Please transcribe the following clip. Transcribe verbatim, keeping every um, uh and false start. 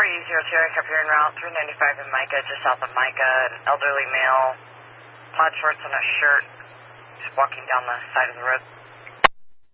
three zero two, I up here en route, three ninety-five in Micah, just south of Micah, an elderly male, plaid shorts and a shirt, just walking down the side of the road.